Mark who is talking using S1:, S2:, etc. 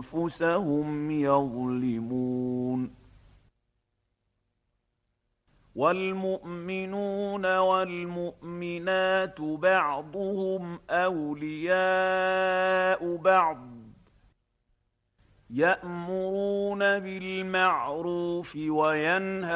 S1: أنفسهم يظلمون. والمؤمنون والمؤمنات بعضهم أولياء بعض يأمرون بالمعروف وينهون